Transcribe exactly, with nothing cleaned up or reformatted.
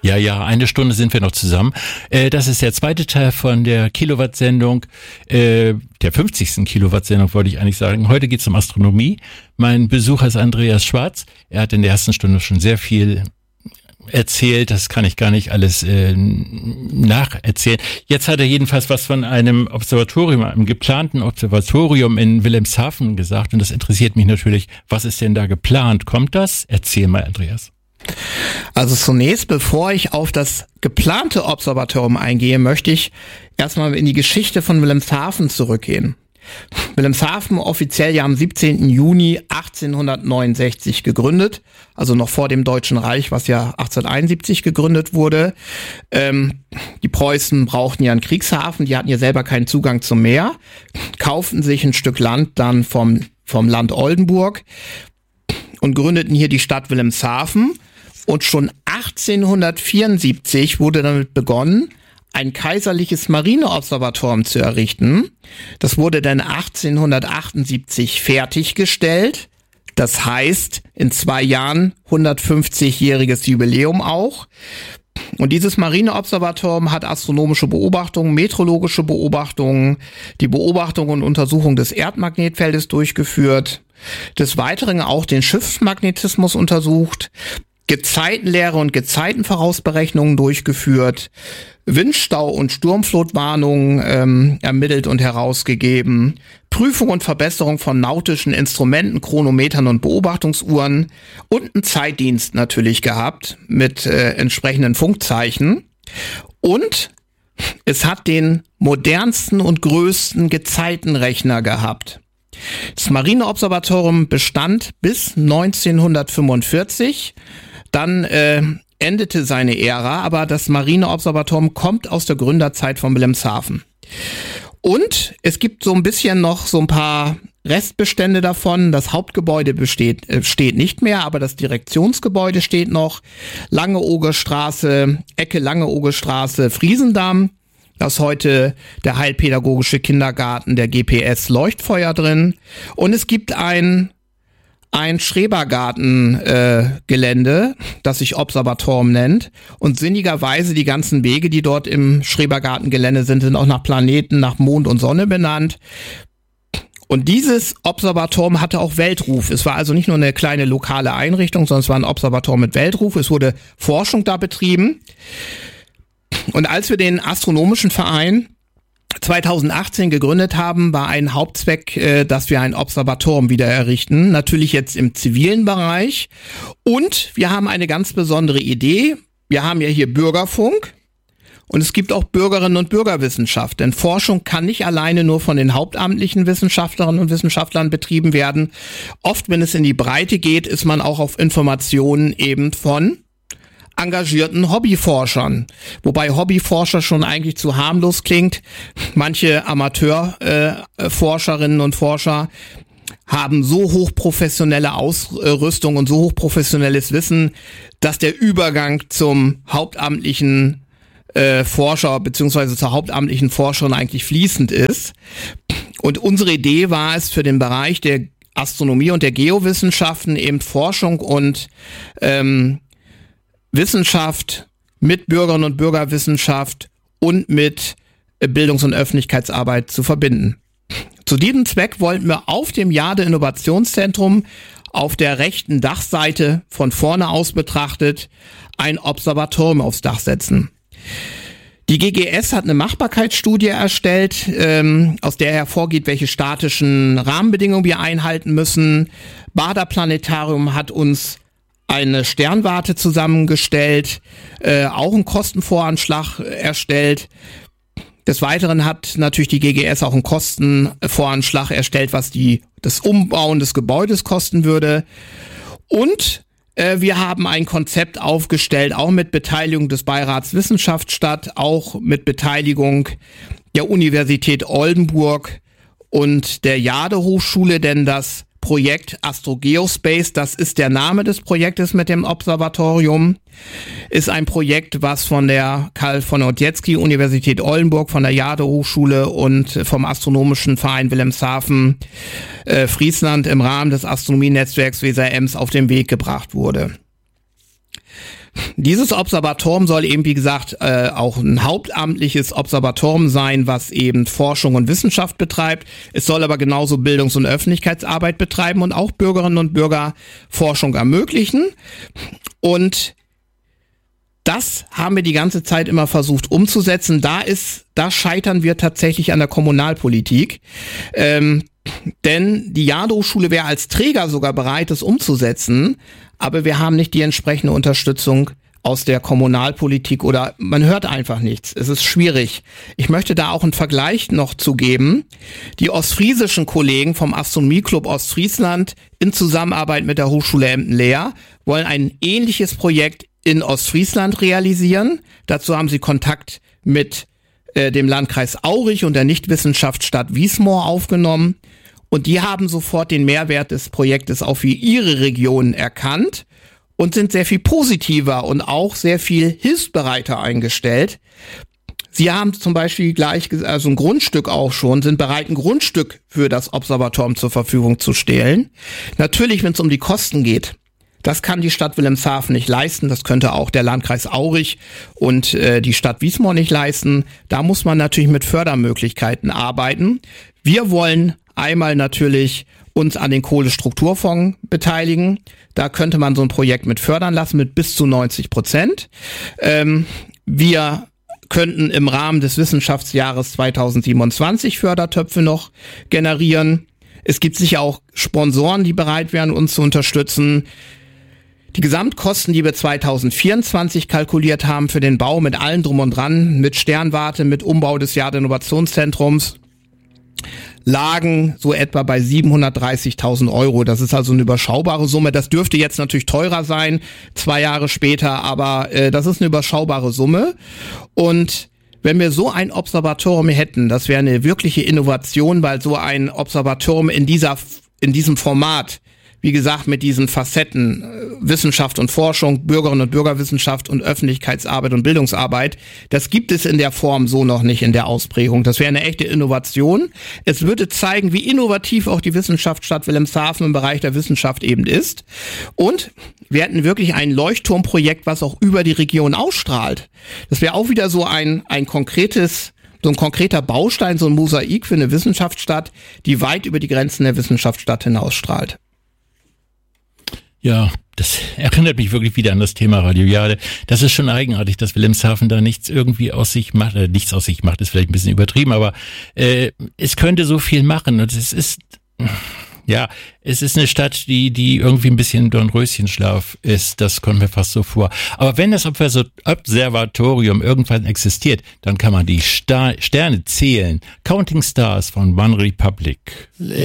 Ja, ja, eine Stunde sind wir noch zusammen. Äh, das ist der zweite Teil von der Kilowatt-Sendung, äh, der fünfzigsten Kilowatt-Sendung wollte ich eigentlich sagen. Heute geht es um Astronomie. Mein Besucher ist Andreas Schwarz. Er hat in der ersten Stunde schon sehr viel erzählt, das kann ich gar nicht alles äh, nacherzählen. Jetzt hat er jedenfalls was von einem Observatorium, einem geplanten Observatorium in Wilhelmshaven gesagt und das interessiert mich natürlich. Was ist denn da geplant? Kommt das? Erzähl mal, Andreas. Also zunächst, bevor ich auf das geplante Observatorium eingehe, möchte ich erstmal in die Geschichte von Wilhelmshaven zurückgehen. Wilhelmshaven offiziell ja am siebzehnten Juni achtzehnhundertneunundsechzig gegründet, also noch vor dem Deutschen Reich, was ja achtzehnhunderteinundsiebzig gegründet wurde. Ähm, die Preußen brauchten ja einen Kriegshafen, die hatten ja selber keinen Zugang zum Meer, kauften sich ein Stück Land dann vom, vom Land Oldenburg und gründeten hier die Stadt Wilhelmshaven. Und schon achtzehnhundertvierundsiebzig wurde damit begonnen, ein kaiserliches Marineobservatorium zu errichten. Das wurde dann achtzehnhundertachtundsiebzig fertiggestellt. Das heißt, in zwei Jahren hundertfünfzigjähriges Jubiläum auch. Und dieses Marineobservatorium hat astronomische Beobachtungen, meteorologische Beobachtungen, die Beobachtung und Untersuchung des Erdmagnetfeldes durchgeführt, des Weiteren auch den Schiffsmagnetismus untersucht, Gezeitenlehre und Gezeitenvorausberechnungen durchgeführt, Windstau- und Sturmflutwarnungen ähm, ermittelt und herausgegeben, Prüfung und Verbesserung von nautischen Instrumenten, Chronometern und Beobachtungsuhren und einen Zeitdienst natürlich gehabt mit äh, entsprechenden Funkzeichen. Und es hat den modernsten und größten Gezeitenrechner gehabt. Das Marineobservatorium bestand bis neunzehnhundertfünfundvierzig. Dann äh, endete seine Ära, aber das Marineobservatorium kommt aus der Gründerzeit von Wilhelmshaven. Und es gibt so ein bisschen noch so ein paar Restbestände davon. Das Hauptgebäude besteht äh, steht nicht mehr, aber das Direktionsgebäude steht noch. Langeogerstraße, Ecke Langeogerstraße, Friesendamm. Da ist heute der Heilpädagogische Kindergarten der G P S Leuchtfeuer drin. Und es gibt ein ein Schrebergarten-Gelände, äh, das sich Observatorium nennt. Und sinnigerweise die ganzen Wege, die dort im Schrebergarten-Gelände sind, sind auch nach Planeten, nach Mond und Sonne benannt. Und dieses Observatorium hatte auch Weltruf. Es war also nicht nur eine kleine lokale Einrichtung, sondern es war ein Observatorium mit Weltruf. Es wurde Forschung da betrieben. Und als wir den Astronomischen Verein zweitausendachtzehn gegründet haben, war ein Hauptzweck, äh, dass wir ein Observatorium wieder errichten. Natürlich jetzt im zivilen Bereich. Und wir haben eine ganz besondere Idee. Wir haben ja hier Bürgerfunk. Und es gibt auch Bürgerinnen und Bürgerwissenschaft. Denn Forschung kann nicht alleine nur von den hauptamtlichen Wissenschaftlerinnen und Wissenschaftlern betrieben werden. Oft, wenn es in die Breite geht, ist man auch auf Informationen eben von engagierten Hobbyforschern. Wobei Hobbyforscher schon eigentlich zu harmlos klingt. Manche Amateurforscherinnen äh, und Forscher haben so hochprofessionelle Ausrüstung und so hochprofessionelles Wissen, dass der Übergang zum hauptamtlichen äh, Forscher beziehungsweise zur hauptamtlichen Forscherin eigentlich fließend ist. Und unsere Idee war es für den Bereich der Astronomie und der Geowissenschaften eben Forschung und ähm, Wissenschaft mit Bürgerinnen und Bürgerwissenschaft und mit Bildungs- und Öffentlichkeitsarbeit zu verbinden. Zu diesem Zweck wollten wir auf dem Jade Innovationszentrum auf der rechten Dachseite von vorne aus betrachtet ein Observatorium aufs Dach setzen. Die G G S hat eine Machbarkeitsstudie erstellt, ähm, aus der hervorgeht, welche statischen Rahmenbedingungen wir einhalten müssen. Bader Planetarium hat uns eine Sternwarte zusammengestellt, äh, auch einen Kostenvoranschlag erstellt. Des Weiteren hat natürlich die G G S auch einen Kostenvoranschlag erstellt, was die das Umbauen des Gebäudes kosten würde. Und äh, wir haben ein Konzept aufgestellt, auch mit Beteiligung des Beirats Wissenschaftsstadt, auch mit Beteiligung der Universität Oldenburg und der Jade Hochschule, denn das Projekt AstroGeospace, das ist der Name des Projektes mit dem Observatorium, ist ein Projekt, was von der Karl von Ossietzky Universität Oldenburg, von der Jade Hochschule und vom Astronomischen Verein Wilhelmshaven äh, Friesland im Rahmen des Astronomienetzwerks Weser-Ems auf den Weg gebracht wurde. dieses Observatorium soll eben, wie gesagt, äh, auch ein hauptamtliches Observatorium sein, was eben Forschung und Wissenschaft betreibt. Es soll aber genauso Bildungs- und Öffentlichkeitsarbeit betreiben und auch Bürgerinnen und Bürger Forschung ermöglichen. Und das haben wir die ganze Zeit immer versucht umzusetzen. Da ist, da scheitern wir tatsächlich an der Kommunalpolitik. Ähm, denn die Jade-Hochschule wäre als Träger sogar bereit, es umzusetzen. Aber wir haben nicht die entsprechende Unterstützung aus der Kommunalpolitik oder man hört einfach nichts. Es ist schwierig. Ich möchte da auch einen Vergleich noch zu geben. Die ostfriesischen Kollegen vom Astronomieclub Ostfriesland in Zusammenarbeit mit der Hochschule Emden-Leer wollen ein ähnliches Projekt in Ostfriesland realisieren. Dazu haben sie Kontakt mit äh, dem Landkreis Aurich und der Nichtwissenschaftsstadt Wiesmoor aufgenommen. Und die haben sofort den Mehrwert des Projektes auch für ihre Region erkannt und sind sehr viel positiver und auch sehr viel hilfsbereiter eingestellt. Sie haben zum Beispiel gleich, also ein Grundstück auch schon, sind bereit, ein Grundstück für das Observatorium zur Verfügung zu stellen. Natürlich, wenn es um die Kosten geht, das kann die Stadt Wilhelmshaven nicht leisten. Das könnte auch der Landkreis Aurich und äh, die Stadt Wiesmoor nicht leisten. Da muss man natürlich mit Fördermöglichkeiten arbeiten. Wir wollen einmal natürlich uns an den Kohlestrukturfonds beteiligen. Da könnte man so ein Projekt mit fördern lassen mit bis zu neunzig Prozent. Ähm, wir könnten im Rahmen des Wissenschaftsjahres zweitausendsiebenundzwanzig Fördertöpfe noch generieren. Es gibt sicher auch Sponsoren, die bereit wären, uns zu unterstützen. Die Gesamtkosten, die wir zweitausendvierundzwanzig kalkuliert haben für den Bau mit allem drum und dran, mit Sternwarte, mit Umbau des Jade-Innovationszentrums, lagen so etwa bei siebenhundertdreißigtausend Euro. Das ist also eine überschaubare Summe. Das dürfte jetzt natürlich teurer sein, zwei Jahre später, aber äh, das ist eine überschaubare Summe. Und wenn wir so ein Observatorium hätten, das wäre eine wirkliche Innovation, weil so ein Observatorium in dieser, in diesem Format, wie gesagt, mit diesen Facetten Wissenschaft und Forschung, Bürgerinnen und Bürgerwissenschaft und Öffentlichkeitsarbeit und Bildungsarbeit, das gibt es in der Form so noch nicht in der Ausprägung. Das wäre eine echte Innovation. Es würde zeigen, wie innovativ auch die Wissenschaftsstadt Wilhelmshaven im Bereich der Wissenschaft eben ist. Und wir hätten wirklich ein Leuchtturmprojekt, was auch über die Region ausstrahlt. Das wäre auch wieder so ein, ein konkretes so ein konkreter Baustein, so ein Mosaik für eine Wissenschaftsstadt, die weit über die Grenzen der Wissenschaftsstadt hinausstrahlt. Ja, das erinnert mich wirklich wieder an das Thema Radio Jade. Das ist schon eigenartig, dass Wilhelmshaven da nichts irgendwie aus sich macht. Äh, nichts aus sich macht, ist vielleicht ein bisschen übertrieben, aber äh, es könnte so viel machen. Und es ist, ja, es ist eine Stadt, die die irgendwie ein bisschen Dornröschenschlaf ist. Das kommt mir fast so vor. Aber wenn das Observatorium irgendwann existiert, dann kann man die Sta- Sterne zählen. Counting Stars von One Republic.